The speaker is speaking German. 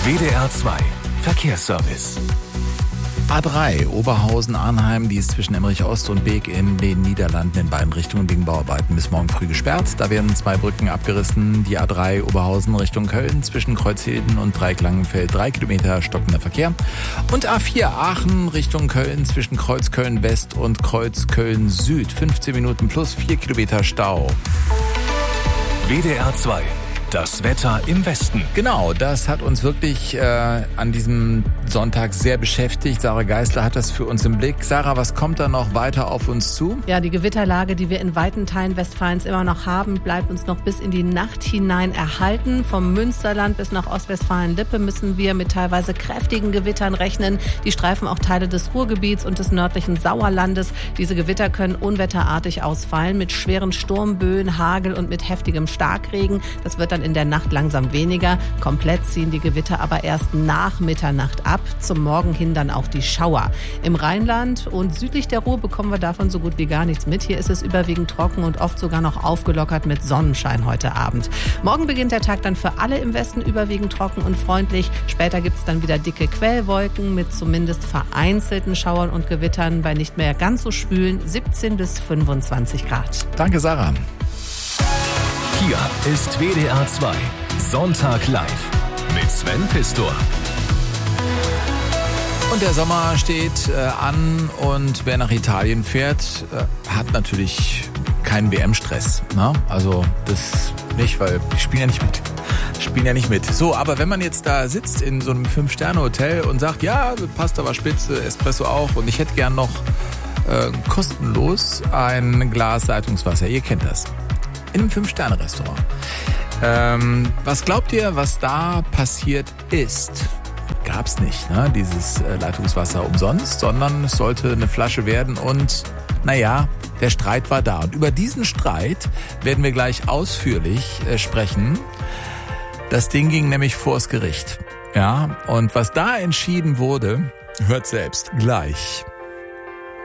WDR 2 Verkehrsservice. A3 Oberhausen-Arnheim, die ist zwischen Emmerich Ost und Beek in den Niederlanden in beiden Richtungen wegen Bauarbeiten bis morgen früh gesperrt. Da werden 2 Brücken abgerissen. Die A3 Oberhausen Richtung Köln zwischen Kreuzhilden und Dreiecklangenfeld 3 Kilometer stockender Verkehr. Und A4 Aachen Richtung Köln zwischen Kreuz Köln West und Kreuz Köln Süd 15 Minuten plus 4 Kilometer Stau. WDR 2. Das Wetter im Westen. Genau, das hat uns wirklich an diesem Sonntag sehr beschäftigt. Sarah Geisler hat das für uns im Blick. Sarah, was kommt da noch weiter auf uns zu? Ja, die Gewitterlage, die wir in weiten Teilen Westfalens immer noch haben, bleibt uns noch bis in die Nacht hinein erhalten. Vom Münsterland bis nach Ostwestfalen-Lippe müssen wir mit teilweise kräftigen Gewittern rechnen. Die streifen auch Teile des Ruhrgebiets und des nördlichen Sauerlandes. Diese Gewitter können unwetterartig ausfallen mit schweren Sturmböen, Hagel und mit heftigem Starkregen. Das wird dann in der Nacht langsam weniger. Komplett ziehen die Gewitter aber erst nach Mitternacht ab. Zum Morgen hin dann auch die Schauer. Im Rheinland und südlich der Ruhr bekommen wir davon so gut wie gar nichts mit. Hier ist es überwiegend trocken und oft sogar noch aufgelockert mit Sonnenschein heute Abend. Morgen beginnt der Tag dann für alle im Westen überwiegend trocken und freundlich. Später gibt es dann wieder dicke Quellwolken mit zumindest vereinzelten Schauern und Gewittern bei nicht mehr ganz so schwülen 17 bis 25 Grad. Danke, Sarah. Hier ist WDR 2 Sonntag live mit Sven Pistor. Und der Sommer steht an und wer nach Italien fährt, hat natürlich keinen WM-Stress. Ne? Also das nicht, weil die spielen ja nicht mit. So, aber wenn man jetzt da sitzt in so einem 5-Sterne-Hotel und sagt, ja, Pasta war spitze, Espresso auch und ich hätte gern noch kostenlos ein Glas Leitungswasser. Ihr kennt das. In einem 5-Sterne-Restaurant. Was glaubt ihr, was da passiert ist? Gab's nicht, ne? Dieses Leitungswasser umsonst, sondern es sollte eine Flasche werden und naja, der Streit war da. Und über diesen Streit werden wir gleich ausführlich sprechen. Das Ding ging nämlich vors Gericht. Ja, und was da entschieden wurde, hört selbst gleich.